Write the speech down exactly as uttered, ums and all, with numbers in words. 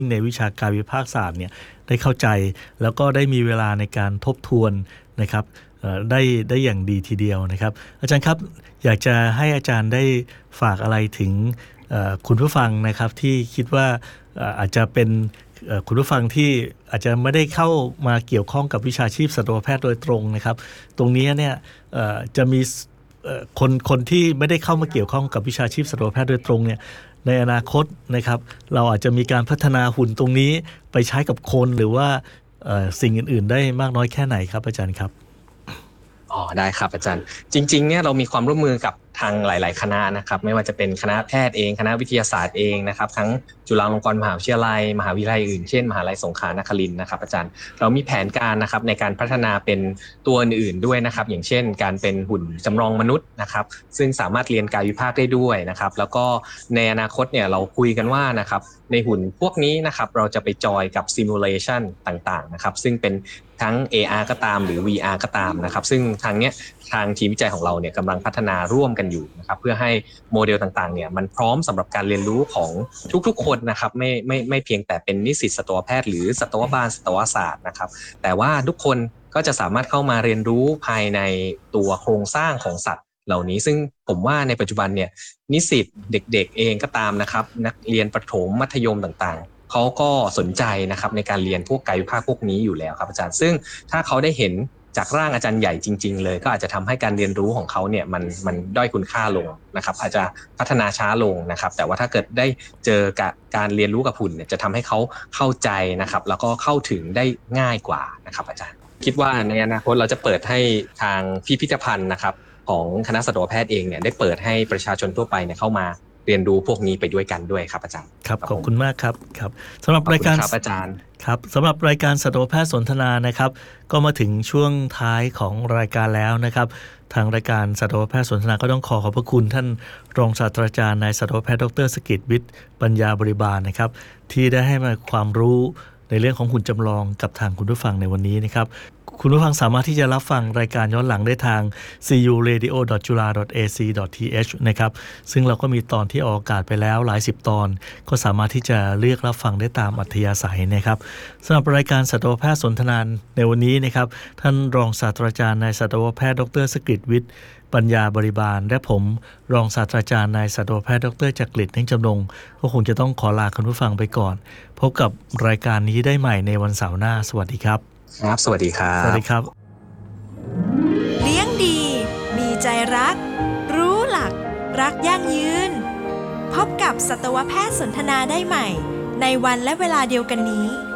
ในวิชาการวิภาคศาสตร์เนี่ยได้เข้าใจแล้วก็ได้มีเวลาในการทบทวนนะครับได้ได้อย่างดีทีเดียวนะครับอาจารย์ครับอยากจะให้อาจารย์ได้ฝากอะไรถึงคุณผู้ฟังนะครับที่คิดว่าอาจจะเป็นคุณผู้ฟังที่อาจจะไม่ได้เข้ามาเกี่ยวข้องกับวิชาชีพสัตวแพทย์โดยตรงนะครับตรงนี้เนี่ยจะมีคนคนที่ไม่ได้เข้ามาเกี่ยวข้องกับวิชาชีพสัตวแพทย์โดยตรงเนี่ยในอนาคตนะครับเราอาจจะมีการพัฒนาหุ่นตรงนี้ไปใช้กับคนหรือว่าสิ่งอื่นๆได้มากน้อยแค่ไหนครับอาจารย์ครับอ๋อได้ครับอาจารย์จริงๆเนี่ยเรามีความร่วมมือกับทางหลายๆคณะนะครับไม่ว่าจะเป็นคณะแพทย์เองคณะวิทยาศาสตร์เองนะครับทั้งจุฬาลงกรณ์มหาวิทยาลัยมหาวิทยาลัยอื่นเช่นมหาวิทยาลัยสงขลานครินทร์นะครับอาจารย์เรามีแผนการนะครับในการพัฒนาเป็นตัวอื่นๆด้วยนะครับอย่างเช่นการเป็นหุ่นจำลองมนุษย์นะครับซึ่งสามารถเรียนกายวิภาคได้ด้วยนะครับแล้วก็ในอนาคตเนี่ยเราคุยกันว่านะครับในหุ่นพวกนี้นะครับเราจะไปจอยกับซิมูเลชันต่างๆนะครับซึ่งเป็นทั้ง เอ อาร์ ก็ตามหรือ วี อาร์ ก็ตามนะครับซึ่งทางเนี้ยทางทีมวิจัยของเราเนี่ยกำลังพัฒนาร่วมกันอยู่นะครับเพื่อให้โมเดลต่างๆเนี่ยมันพร้อมสำหรับการเรียนรู้ของทุกๆคนนะครับไม่ไม่ไม่เพียงแต่เป็นนิสิตสัตวแพทย์หรือสัตวบาลสัตวศาสตร์นะครับแต่ว่าทุกคนก็จะสามารถเข้ามาเรียนรู้ภายในตัวโครงสร้างของสัตว์เหล่านี้ซึ่งผมว่าในปัจจุบันเนี่ยนิสิตเด็กๆเองก็ตามนะครับนักเรียนประถมมัธยมต่างๆเขาก็สนใจนะครับในการเรียนพวกกายวิภาคพวกนี้อยู่แล้วครับอาจารย์ซึ่งถ้าเขาได้เห็นจากร่างอาจารย์ใหญ่จริงๆเลยก็อาจจะทำให้การเรียนรู้ของเขาเนี่ยมันมันด้อยคุณค่าลงนะครับอาจจะพัฒนาช้าลงนะครับแต่ว่าถ้าเกิดได้เจอกับการเรียนรู้กับหุ่นเนี่ยจะทำให้เขาเข้าใจนะครับแล้วก็เข้าถึงได้ง่ายกว่านะครับอาจารย์คิดว่าในอนาคตเราจะเปิดให้ทางพิพิธภัณฑ์นะครับของคณะสัตวแพทย์เองเนี่ยได้เปิดให้ประชาชนทั่วไปเนี่ยเข้ามาเรียนรู้พวกนี้ไปด้วยกันด้วยครับอาจารย์ครับขอบคุณมากครับครับสำหรับรายการครับอาจารย์ครับสำหรับรายการสัตวแพทย์สนทนานะครับก็มาถึงช่วงท้ายของรายการแล้วนะครับทางรายการสัตวแพทย์สนทนาก็ต้องขอขอบพระคุณท่านรองศาสตราจารย์นายสัตวแพทย์ดร.สกิตวิทย์ปัญญาบริบาลนะครับที่ได้ให้มาความรู้ในเรื่องของหุ่นจำลองกับทางคุณผู้ฟังในวันนี้นะครับคุณผู้ฟังสามารถที่จะรับฟังรายการย้อนหลังได้ทาง ซี ยู เรดิโอ ดอท จุฬา ดอท เอ ซี ดอท ที เอช นะครับซึ่งเราก็มีตอนที่ออกอากาศไปแล้วหลายสิบตอนก็สามารถที่จะเลือกรับฟังได้ตามอัธยาศัยนะครับสำหรับรายการสัตวแพทย์สนทนาในวันนี้นะครับท่านรองศาสตราจารย์นายสัตวแพทย์ดร.สกิตวิทย์ปัญญาบริบาลและผมรองศาสตราจารย์นายสัตวแพทย์ดร.จักริด เน่งจำนงก็คงจะต้องขอลาคุณผู้ฟังไปก่อนพบกับรายการนี้ได้ใหม่ในวันเสาร์หน้าสวัสดีครับครับสวัสดีครับสวัสดีครับเลี้ยงดีมีใจรักรู้หลักรักยั่งยืนพบกับสัตวแพทย์สนทนาได้ใหม่ในวันและเวลาเดียวกันนี้